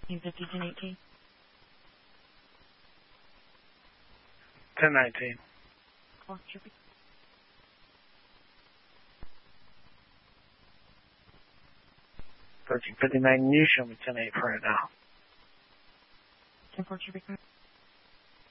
1050, 1018. 1019. Clock tripping. 1359, you show me 10-8 for right now. 10-4 tripping.